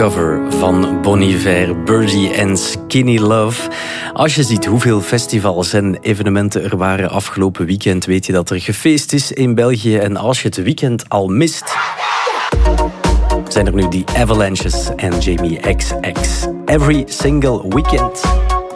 cover van Bon Iver, Birdie en Skinny Love. Als je ziet hoeveel festivals en evenementen er waren afgelopen weekend, weet je dat er gefeest is in België. En als je het weekend al mist, zijn er nu die Avalanches en Jamie XX. Every single weekend.